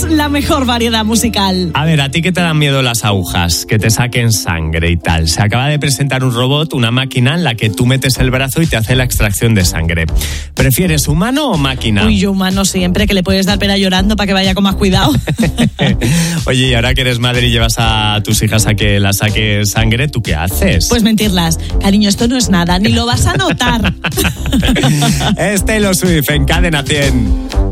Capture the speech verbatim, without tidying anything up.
la mejor variedad musical. A ver, ¿a ti qué te dan miedo las agujas? Que te saquen sangre y tal. Se acaba de presentar un robot, una máquina en la que tú metes el brazo y te hace la extracción de sangre. ¿Prefieres humano o máquina? Uy, yo humano siempre, que le puedes dar pena llorando para que vaya con más cuidado. Oye, y ahora que eres madre y llevas a tus hijas a que la saquen sangre, ¿tú qué haces? Pues mentirlas. Cariño, esto no es nada, ni lo vas a notar. Es Taylor Swift en Cadena cien.